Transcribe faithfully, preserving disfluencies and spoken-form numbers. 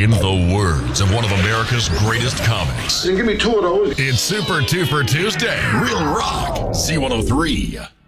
In the words of one of America's greatest comics, Then give me two of those. it's Super Twofer Tuesday. Real Rock, C one oh three.